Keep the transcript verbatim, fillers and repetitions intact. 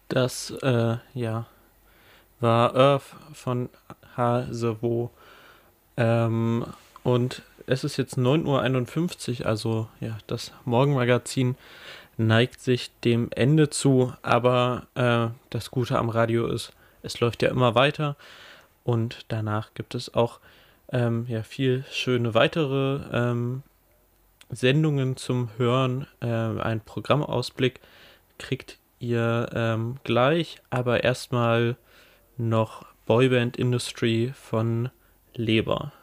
Das, äh, ja, war Earth von Hasewo. Ähm, und es ist jetzt neun Uhr einundfünfzig, also ja, das Morgenmagazin neigt sich dem Ende zu, aber äh, das Gute am Radio ist, es läuft ja immer weiter und danach gibt es auch ähm, ja, viel schöne weitere ähm, Sendungen zum Hören. Äh, ein Programmausblick kriegt ihr ähm, gleich, aber erstmal noch Boyband Industry von Leber.